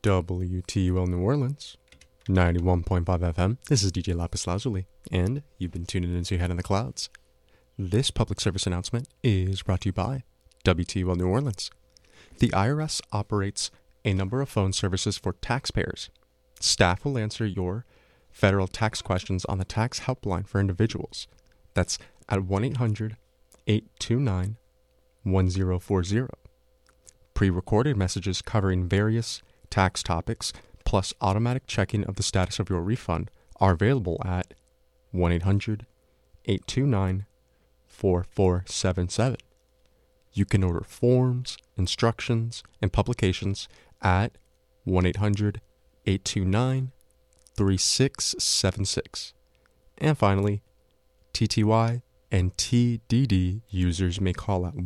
WTUL New Orleans, 91.5 FM. This is DJ Lapis Lazuli, and you've been tuning into Head in the Clouds. This public service announcement is brought to you by WTUL New Orleans. The IRS operates a number of phone services for taxpayers. Staff will answer your federal tax questions on the tax helpline for individuals. That's at 1-800-829-1040. Pre-recorded messages covering various tax topics, plus automatic checking of the status of your refund, are available at 1-800-829-4477. You can order forms, instructions, and publications at 1-800-829-3676. And finally, TTY and TDD users may call at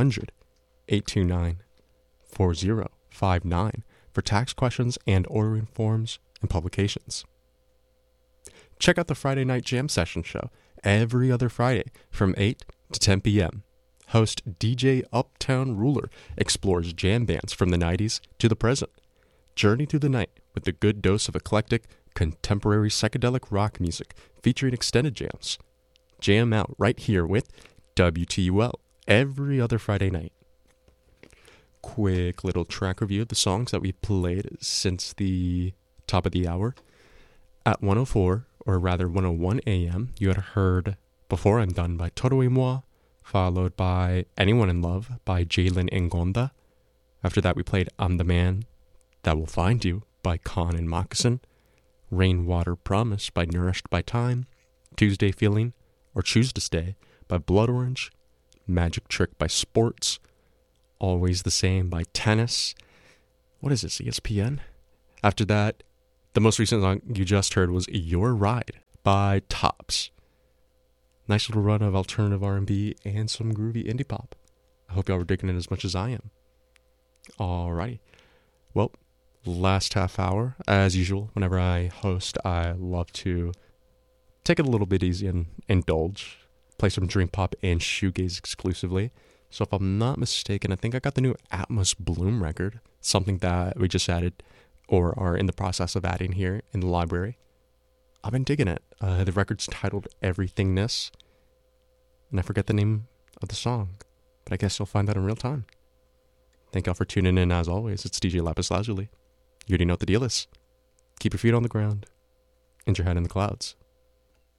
1-800-829-4059 for tax questions and ordering forms and publications. Check out the Friday Night Jam Session show every other Friday from 8 to 10 p.m. Host DJ Uptown Ruler explores jam bands from the 90s to the present. Journey through the night with a good dose of eclectic, contemporary psychedelic rock music featuring extended jams. Jam out right here with WTUL every other Friday night. Quick little track review of the songs that we played since the top of the hour. At 104, or rather 101 a.m., you had heard Before I'm Done by Todo y Moi, followed by Anyone in Love by Jalen Ngonda. After that, we played I'm the Man That Will Find You by Khan and Moccasin, Rainwater Promise by Nourished by Time, Tuesday Feeling, or Choose to Stay by Blood Orange, Magic Trick by Sports, Always the Same by Tennis. What is this, ESPN? After that, the most recent song you just heard was Your Ride by Tops. Nice little run of alternative R&B and some groovy indie pop. I hope y'all were digging it as much as I am. Alrighty. Well, last half hour, as usual, whenever I host, I love to take it a little bit easy and indulge. Play some dream pop and shoegaze exclusively. So if I'm not mistaken, I think I got the new Atmos Bloom record, something that we just added or are in the process of adding here in the library. I've been digging it. The record's titled Everythingness, and I forget the name of the song, but I guess you'll find that in real time. Thank y'all for tuning in as always. It's DJ Lapis Lazuli. You already know what the deal is. Keep your feet on the ground and your head in the clouds.